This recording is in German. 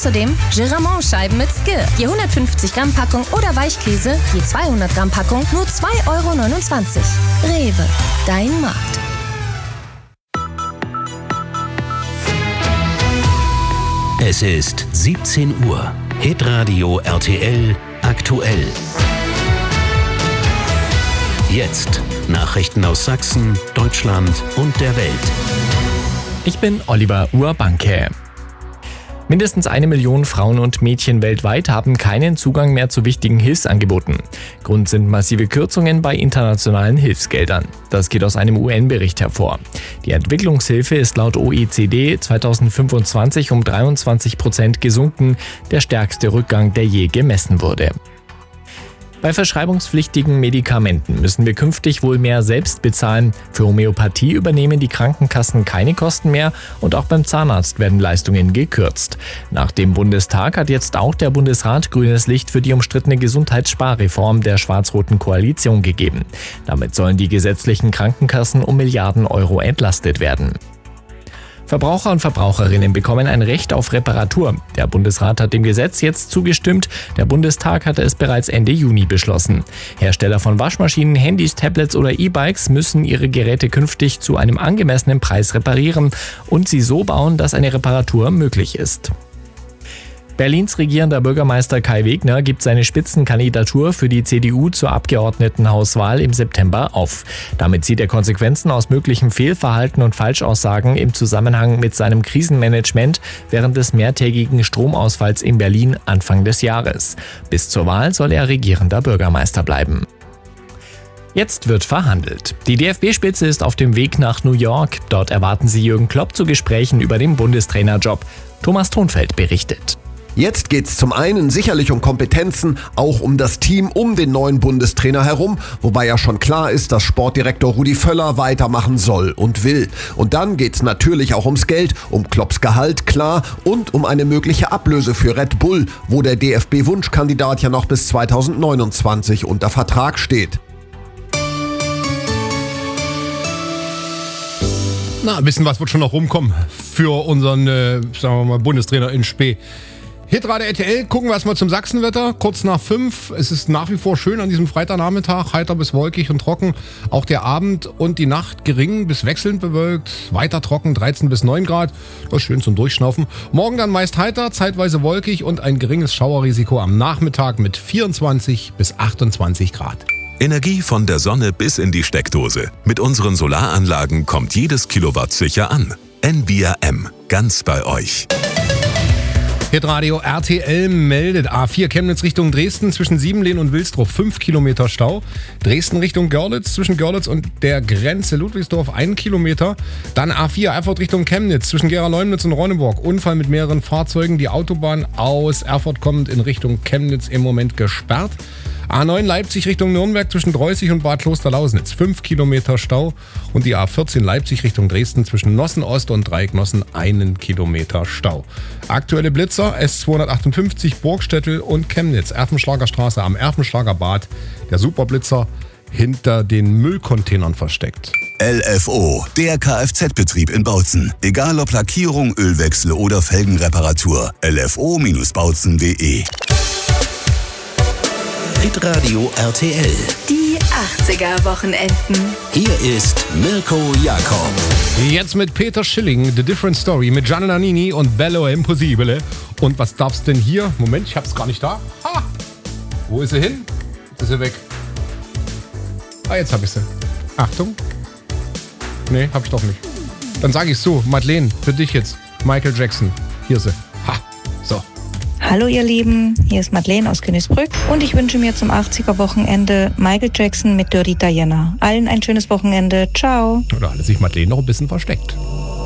Außerdem Giramont-Scheiben mit Skier. Je 150 Gramm Packung oder Weichkäse, je 200 Gramm Packung nur 2,29 €. Rewe, dein Markt. Es ist 17 Uhr. Hitradio RTL aktuell. Jetzt Nachrichten aus Sachsen, Deutschland und der Welt. Ich bin Oliver Urbanke. Mindestens 1 Million Frauen und Mädchen weltweit haben keinen Zugang mehr zu wichtigen Hilfsangeboten. Grund sind massive Kürzungen bei internationalen Hilfsgeldern. Das geht aus einem UN-Bericht hervor. Die Entwicklungshilfe ist laut OECD 2025 um 23% gesunken, der stärkste Rückgang, der je gemessen wurde. Bei verschreibungspflichtigen Medikamenten müssen wir künftig wohl mehr selbst bezahlen. Für Homöopathie übernehmen die Krankenkassen keine Kosten mehr und auch beim Zahnarzt werden Leistungen gekürzt. Nach dem Bundestag hat jetzt auch der Bundesrat grünes Licht für die umstrittene Gesundheitssparreform der schwarz-roten Koalition gegeben. Damit sollen die gesetzlichen Krankenkassen um Milliarden Euro entlastet werden. Verbraucher und Verbraucherinnen bekommen ein Recht auf Reparatur. Der Bundesrat hat dem Gesetz jetzt zugestimmt. Der Bundestag hatte es bereits Ende Juni beschlossen. Hersteller von Waschmaschinen, Handys, Tablets oder E-Bikes müssen ihre Geräte künftig zu einem angemessenen Preis reparieren und sie so bauen, dass eine Reparatur möglich ist. Berlins regierender Bürgermeister Kai Wegner gibt seine Spitzenkandidatur für die CDU zur Abgeordnetenhauswahl im September auf. Damit zieht er Konsequenzen aus möglichem Fehlverhalten und Falschaussagen im Zusammenhang mit seinem Krisenmanagement während des mehrtägigen Stromausfalls in Berlin Anfang des Jahres. Bis zur Wahl soll er regierender Bürgermeister bleiben. Jetzt wird verhandelt. Die DFB-Spitze ist auf dem Weg nach New York. Dort erwarten sie Jürgen Klopp zu Gesprächen über den Bundestrainerjob. Thomas Thonfeld berichtet. Jetzt geht's zum einen sicherlich um Kompetenzen, auch um das Team um den neuen Bundestrainer herum, wobei ja schon klar ist, dass Sportdirektor Rudi Völler weitermachen soll und will. Und dann geht's natürlich auch ums Geld, um Klopps Gehalt, klar, und um eine mögliche Ablöse für Red Bull, wo der DFB-Wunschkandidat ja noch bis 2029 unter Vertrag steht. Na, ein bisschen was wird schon noch rumkommen für unseren, sagen wir mal, Bundestrainer in Spee. Hitradio RTL, gucken wir erstmal zum Sachsenwetter. Kurz nach 5. Es ist nach wie vor schön an diesem Freitagnachmittag. Heiter bis wolkig und trocken. Auch der Abend und die Nacht gering bis wechselnd bewölkt. Weiter trocken, 13 bis 9 Grad. Das ist schön zum Durchschnaufen. Morgen dann meist heiter, zeitweise wolkig und ein geringes Schauerrisiko am Nachmittag mit 24 bis 28 Grad. Energie von der Sonne bis in die Steckdose. Mit unseren Solaranlagen kommt jedes Kilowatt sicher an. NVRM, ganz bei euch. Hitradio RTL meldet A4 Chemnitz Richtung Dresden zwischen Siebenlehn und Wilsdruff 5 Kilometer Stau. Dresden Richtung Görlitz zwischen Görlitz und der Grenze Ludwigsdorf 1 Kilometer. Dann A4 Erfurt Richtung Chemnitz zwischen Gera-Leumnitz und Ronneburg. Unfall mit mehreren Fahrzeugen. Die Autobahn aus Erfurt kommend in Richtung Chemnitz im Moment gesperrt. A9 Leipzig Richtung Nürnberg zwischen Dreußig und Bad Klosterlausnitz 5 Kilometer Stau. Und die A14 Leipzig Richtung Dresden zwischen Nossen Ost und Dreiecknossen 1 Kilometer Stau. Aktuelle Blitzer S258 Burgstettel und Chemnitz. Erfenschlager Straße am Erfenschlager Bad. Der Superblitzer hinter den Müllcontainern versteckt. LFO, der Kfz-Betrieb in Bautzen. Egal ob Lackierung, Ölwechsel oder Felgenreparatur. LFO-Bautzen.de. Hitradio RTL. Die 80er-Wochenenden. Hier ist Mirko Jakob. Jetzt mit Peter Schilling, The Different Story, mit Gianna Nannini und Bello Impossibile. Und was darf's denn hier? Moment, ich hab's gar nicht da. Ha! Wo ist sie hin? Jetzt ist sie weg. Ah, jetzt hab ich sie. Achtung. Nee, hab ich doch nicht. Dann sag ich's so, Madeleine, für dich jetzt. Michael Jackson. Hier ist sie. Ha! So. Hallo ihr Lieben, hier ist Madeleine aus Königsbrück und ich wünsche mir zum 80er-Wochenende Michael Jackson mit Dirty Diana. Allen ein schönes Wochenende. Ciao. Da hat sich Madeleine noch ein bisschen versteckt.